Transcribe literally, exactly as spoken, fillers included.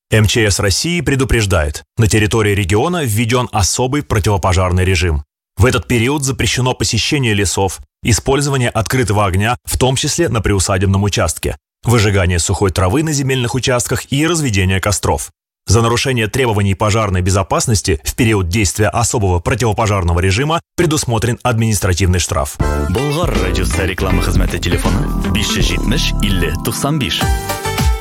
эм че эс России предупреждает, на территории региона введен особый противопожарный режим. В этот период запрещено посещение лесов, использование открытого огня, в том числе на приусадебном участке, выжигание сухой травы на земельных участках и разведение костров. За нарушение требований пожарной безопасности в период действия особого противопожарного режима предусмотрен административный штраф. Болгар радиосы реклама хезмәте телефоны besh yuz yetmish ellik to'qson besh.